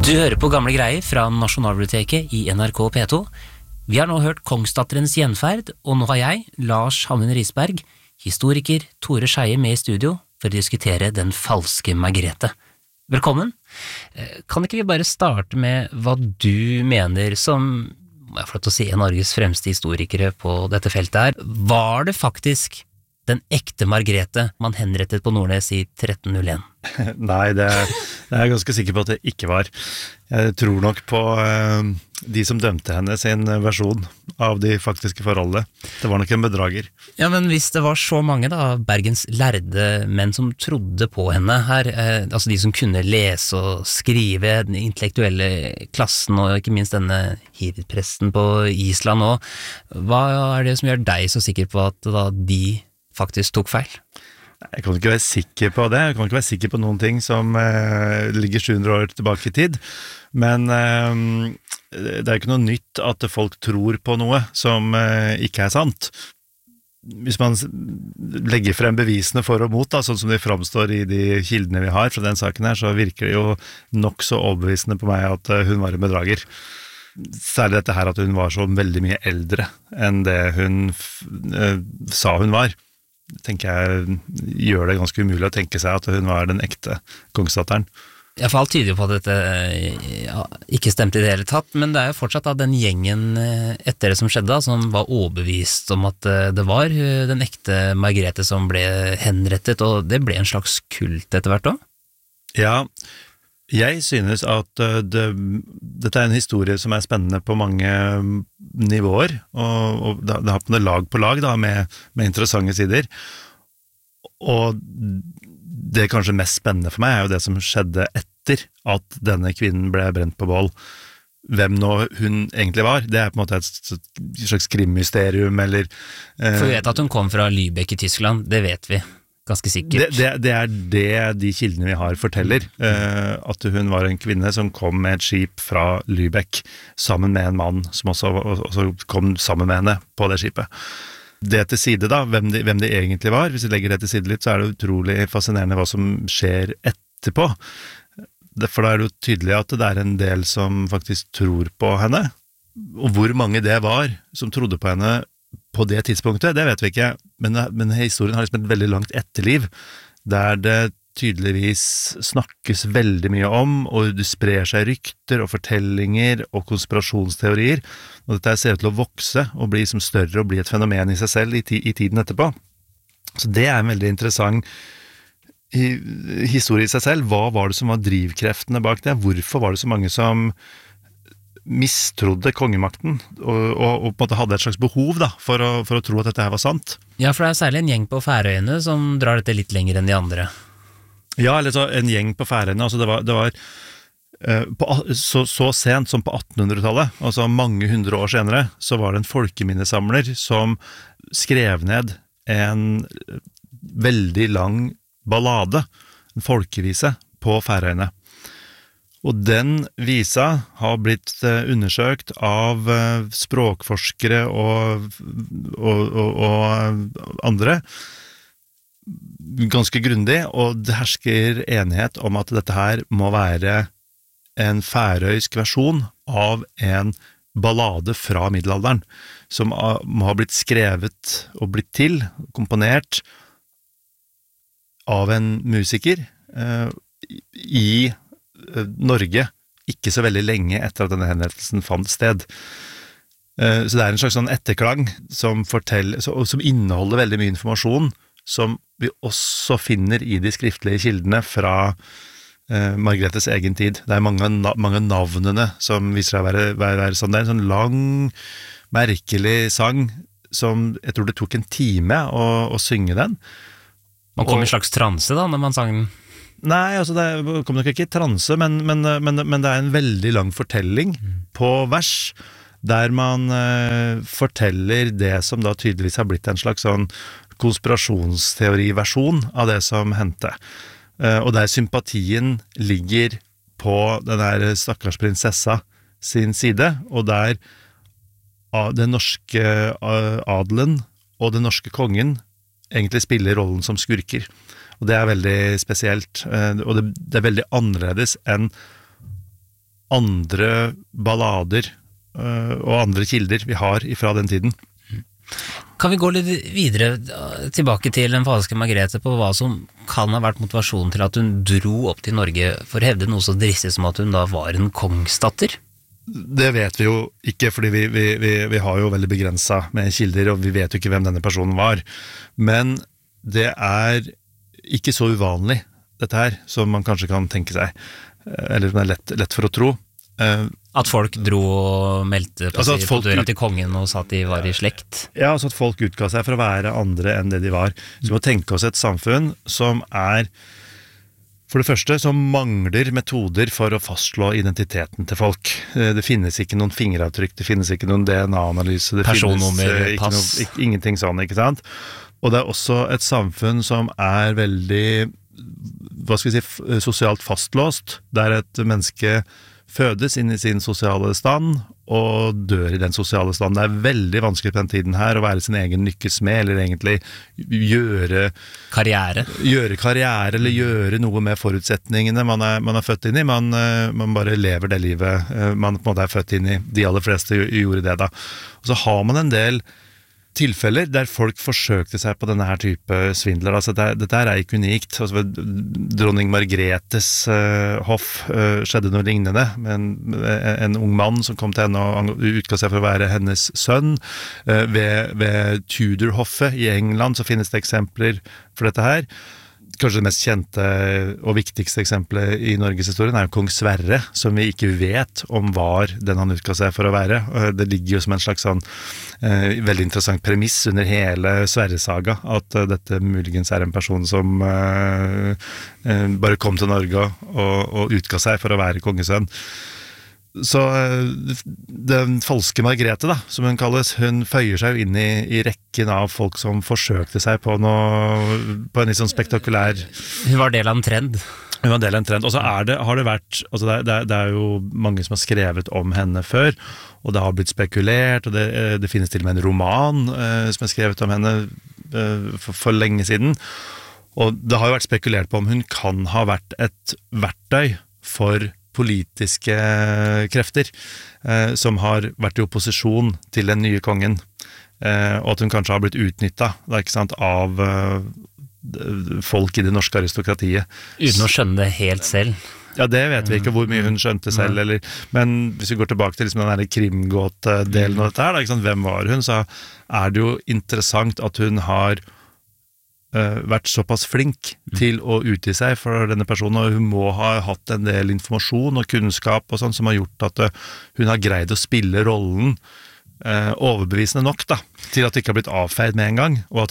Du hører på gamle greier fra Nasjonalbiblioteket i NRK P2. Vi har nå hørt Kongsdatterens gjenferd, og nå har jeg, Lars Hammen Risberg, historiker Tore Skeie med i studio for å diskutere den falske Margrethe. Velkommen. Kan ikke vi bare starte med hva du mener som, må jeg få lov til å si, en av Norges fremste historikere på dette feltet her. Var det faktisk den ekte Margrethe man henrettet på Nordnes i 1301? Nei, det er jeg ganske sikker på at det ikke var. Jeg tror nok på de som dømte henne sin versjon av de faktiske forholdene. Det var nok en bedrager. Ja, men hvis det var så mange da, Bergens lærde menn som trodde på henne her, altså de som kunne lese og skrive, den intellektuelle klassen og ikke minst denne hirdpresten på Island også, hva er det som gjør deg så sikker på at da de faktisk tok feil? Jeg kan ikke være sikker på det. Jeg kan ikke være sikker på noen ting som ligger 700 år tilbake i tid. Men det er ikke noe nytt at folk tror på noe som ikke er sant. Hvis man legger frem bevisene for og mot, da, sånn som de framstår i de kildene vi har fra den saken her, så virker det jo nok så overbevisende på meg at hun var en bedrager. Særlig dette her at hun var så veldig mye eldre enn det hun sa hun var. Tenker jeg gjør det ganske umulig å tenke seg at hun var den ekte kongsdatteren. Ja, for alt tyder jo på at dette ikke stemte i det hele tatt, men det er jo fortsatt da, den gjengen etter det som skjedde da, som var overbevist om at det var den ekte Margrethe som ble henrettet, og det ble en slags kult etter hvert også? Ja, jeg synes at dette er en historie som er spennende på mange nivåer, og det har på det lag på lag da, med interessante sider. Og det kanskje mest spennende for meg er jo det som skjedde etter at denne kvinnen ble brent på bål. Hvem nå hun egentlig var, det er på en måte et slags krimmysterium, eller... For vi vet at hun kom fra Lübeck i Tyskland, det vet vi. Ganske sikkert. Det er det de kildene vi har forteller, at hun var en kvinne som kom med et skip fra Lübeck sammen med en mann som også kom sammen med henne på det skipet. Det til side da, hvem de egentlig var, hvis vi legger det til side litt, så er det utrolig fascinerende hva som skjer etterpå. For da er det jo tydelig at det er en del som faktisk tror på henne, og hvor mange det var som trodde på henne på det tidspunktet, det vet vi ikke, men historien har liksom et veldig langt etterliv, der det tydeligvis snakkes veldig mye om, og det sprer seg rykter og fortellinger og konspirasjonsteorier, og dette ser ut til å vokse og bli som større og bli et fenomen i seg selv i tiden etterpå. Så det er en veldig interessant historie i seg selv. Hva var det som var drivkreftene bak det? Hvorfor var det så mange som mistrodde kongemakten og på en måte hadde et slags behov da, for å tro at dette her var sant? Ja, for det er særlig en gjeng på Færøyene som drar dette litt lenger enn de andre. Ja, eller så en gjeng på Færøyene, altså det var så sent som på 1800-tallet, altså mange hundre år senere, så var det en folkeminnesamler som skrev ned en veldig lang ballade, en folkevise på Færøyene. Og den visa har blitt undersøkt av språkforskere og andre ganske grundig, og det hersker enighet om at dette her må være en færøysk versjon av en ballade fra middelalderen, som må ha blitt skrevet og blitt til, komponert av en musiker i Norge, ikke så veldig lenge etter at denne henrettelsen fant sted. Så det er en slags sånn etterklang som inneholder veldig mye informasjon, som vi også finner i de skriftlige kildene fra Margrethes egen tid. Det er mange navnene som viser seg å være sånn. Det er en sånn lang, merkelig sang, som jeg tror det tok en time å synge den. Man kom i slags transe da, når man sang den. Nei, altså det kom nok ikke i transe, men det er en veldig lang fortelling på vers, der man forteller det som da tydeligvis har blitt en slags sånn konspirasjonsteoriversjon av det som hendte. Og der sympatien ligger på den der stakkars prinsessa sin side, og der den norske adelen og den norske kongen egentlig spiller rollen som skurker. Og det er veldig spesielt, og det er veldig annerledes enn andre ballader og andre kilder vi har fra den tiden. Kan vi gå litt videre tilbake til den falske Margrethe på hva som kan ha vært motivasjonen til at hun dro opp til Norge for å hevde noe så dristig som at hun da var en kongsdatter? Det vet vi jo ikke, fordi vi har jo veldig begrenset med kilder, og vi vet jo ikke hvem denne personen var. Men det ikke så uvanlig, dette her, som man kanskje kan tenke seg, eller det lett for å tro. At folk dro og meldte på døra til kongen og sa at de var i slekt? Ja, altså at folk utga seg for å være andre enn det de var. Så vi må tenke oss et samfunn som for det første, som mangler metoder for å fastslå identiteten til folk. Det finnes ikke noen fingeravtrykk, det finnes ikke noen DNA-analyse, det personnummer, pass. Ingenting sånn, ikke sant? Og det også et samfunn som veldig, hva skal vi si, sosialt fastlåst, der et menneske fødes inn i sin sosiale stand og dør i den sosiale stand. Det veldig vanskelig på den tiden her å være sin egen lykkes med, eller egentlig gjøre karriere eller gjøre noe med forutsetningene man født inn i. Man bare lever det livet man på en måte født inn i. De aller fleste gjorde det da. Og så har man en del tilfeller der folk forsøkte seg på denne her type svindler. Altså dette ikke unikt. Altså ved dronning Margrethes hoff skjedde noe lignende, men en ung mann som kom til henne og utga seg for å være hennes sønn. Ved Tudor-hoffet i England så finnes det eksempler for dette her. Kanskje det mest kjente og viktigste eksempelet i Norges historie jo kong Sverre, som vi ikke vet om var den han utga seg for å være. Det ligger jo som en slags sånn veldig interessant premiss under hele Sverre-saga, at dette muligens en person som bare kom til Norge og utga seg for å være kongesønn. Så den falske Margrethe da, som hun kalles, hun føyer seg jo inn i rekken av folk som forsøkte seg på en litt sånn spektakulær. Hun var del av en trend. Hun var del av en trend, og så har det vært, altså det jo mange som har skrevet om henne før, og det har blitt spekulert, og det finnes til og med en roman som skrevet om henne for lenge siden, og det har jo vært spekulert på om hun kan ha vært et verktøy for politiske krefter som har vært i opposisjon til den nye kongen, og at hun kanskje har blitt utnyttet ikke sant, av folk i det norske aristokratiet. Uten å skjønne det helt selv. Ja, det vet vi ikke hvor mye hun skjønte selv, men hvis vi går tilbake til liksom den der krimgåt-delen av dette her, ikke sant, hvem var hun, så det jo interessant at hun har vært såpass flink til å utgi seg for denne personen, og hun må ha hatt en del informasjon og kunnskap og sånn, som har gjort at hun har greid å spille rollen overbevisende nok da, til at det ikke har blitt avfeid med en gang, og at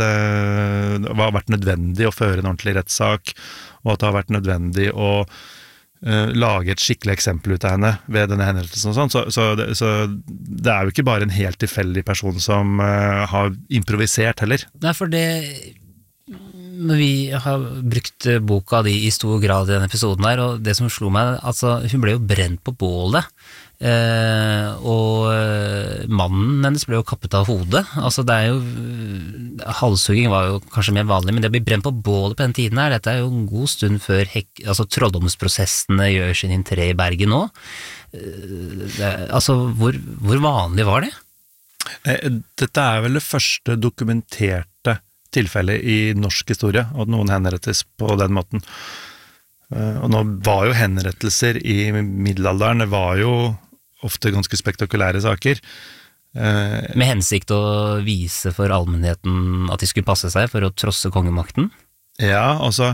det har vært nødvendig å føre en ordentlig rettssak, og at det har vært nødvendig å lage et skikkelig eksempel ut av henne ved denne hendelsen og sånn, så det jo ikke bare en helt tilfeldig person som har improvisert heller. Nei, for vi har brukt boka di i stor grad i denne episoden her, og det som slo meg, altså hun ble jo brent på bålet, og mannen hennes ble jo kappet av hodet. Altså det jo halshugging var jo kanskje mer vanlig, men det å bli brent på bålet på den tiden her, dette jo en god stund før trolldomsprosessene gjør sin entré i Bergen nå. Altså hvor vanlig var det? Dette vel det første dokumenterte tilfellet i norsk historie, at noen henrettes på den måten. Og nå var jo henrettelser i middelalderen, det var jo ofte ganske spektakulære saker. Med hensikt å vise for allmennheten at de skulle passe seg for å trosse kongemakten? Ja, altså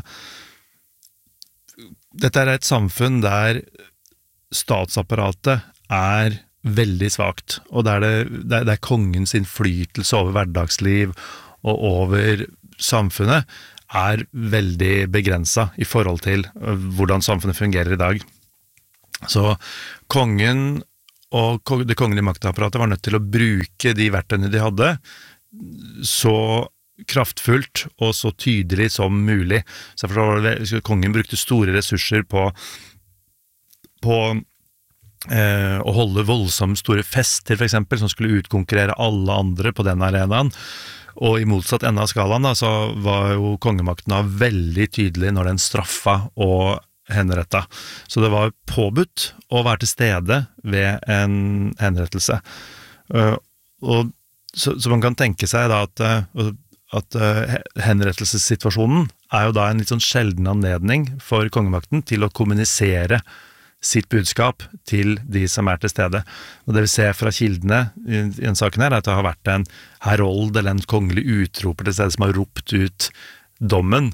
dette et samfunn der statsapparatet veldig svagt, og der kongens innflytelse over hverdagsliv og over samfunnet veldig begrenset i forhold til hvordan samfunnet fungerer i dag. Så kongen og det kongelige maktapparatet var nødt til å bruke de verktøyene de hadde så kraftfullt og så tydelig som mulig. Så kongen brukte store ressurser på å holde voldsomt store fester, for eksempel, som skulle utkonkurrere alle andre på den arenaen. Og i motsatt ende av skalaen da, så var jo kongemakten veldig tydelig når den straffa og henrettet. Så det var påbudt å være til stede ved en henrettelse. Så man kan tenke seg da at henrettelsessituasjonen jo da en litt sånn sjelden anledning for kongemakten til å kommunisere sitt budskap til de som til stede. Og det vi ser fra kildene i en saken her, at det har vært en herold eller en kongelig utroper til stede som har ropt ut dommen,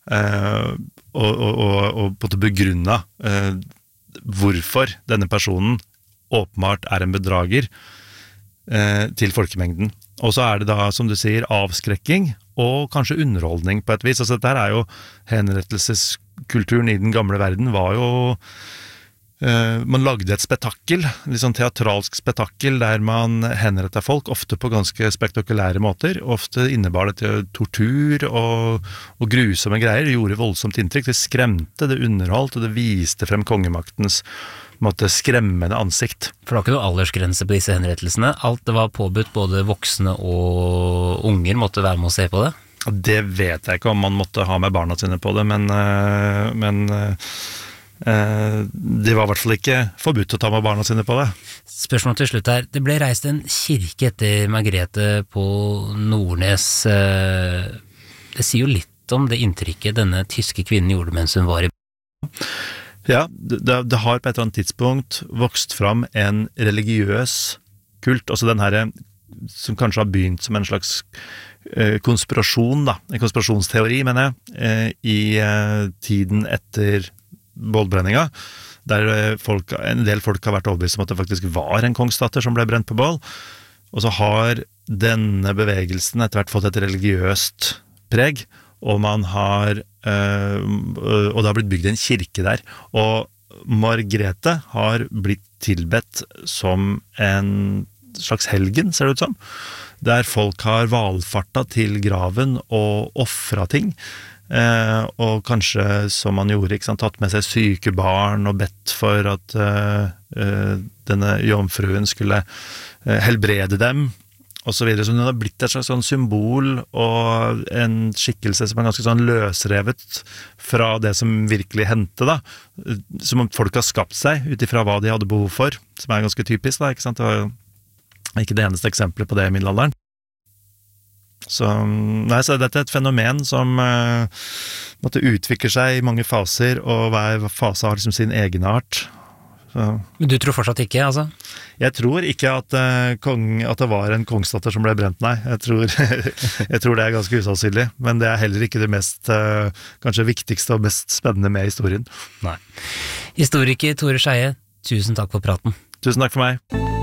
og på å begrunne hvorfor denne personen åpenbart en bedrager til folkemengden. Og så det da, som du sier, avskrekking og kanskje underholdning på et vis. Altså dette jo henrettelseskulturen i den gamle verden var jo man lagde et spetakkel, litt sånn teatralsk spetakkel, der man henrettet folk, ofte på ganske spektakulære måter. Ofte innebar det til tortur og grusomme greier. Det gjorde voldsomt inntrykk. Det skremte, det underholdt, og det viste frem kongemaktens skremmende ansikt. For det var ikke noe aldersgrense på disse henrettelsene. Alt det var påbudt, både voksne og unger måtte være med å se på det. Det vet jeg ikke om man måtte ha med barna sine på det, men det var I hvert fall ikke forbudt å ta med barna sine på det. Spørsmålet til slutt det ble reist en kirke etter Margrethe på Nordnes. Det sier jo litt om det inntrykket denne tyske kvinnen gjorde mens hun var I Ja, det har på et eller annet tidspunkt vokst fram en religiøs kult, altså den her som kanskje har begynt som en slags konspirasjon da, en konspirasjonsteori, mener jeg, I tiden etter bålbrenninga, der en del folk har vært overbevist om at det faktisk var en kongsdatter som ble brent på bål, og så har denne bevegelsen etter hvert fått et religiøst preg, og man har og det har blitt bygd en kirke der, og Margrethe har blitt tilbedt som en slags helgen, ser det ut som, der folk har valfartet til graven og offret ting, og kanskje som man gjorde, ikke sant, tatt med seg syke barn og bedt for at denne jomfruen skulle helbrede dem og så videre, så hun har blitt et slags sånn symbol og en skikkelse som ganske sånn løsrevet fra det som virkelig hendte da, som om folk har skapt seg utifra hva de hadde behov for, som ganske typisk da, ikke sant, det var ikke det eneste eksempelet på det I middelalderen. Så dette et fenomen som måtte utvikle seg I mange faser, og hver fase har liksom sin egenart. Men du tror fortsatt ikke, altså? Jeg tror ikke at det var en kongsdatter som ble brent, nei. Jeg tror det ganske usannsynlig, men det heller ikke det mest, kanskje viktigste og mest spennende med historien. Nei. Historiker Tore Skeie, tusen takk for praten. Tusen takk for meg.